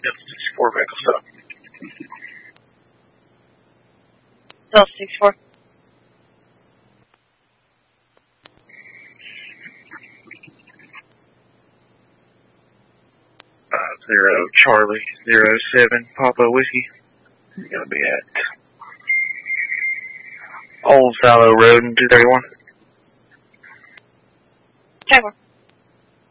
Delta 64 vehicle stop. Delta 64. Zero Charlie 07 Papa Whiskey. You're gonna be at Old Silo Road in 231.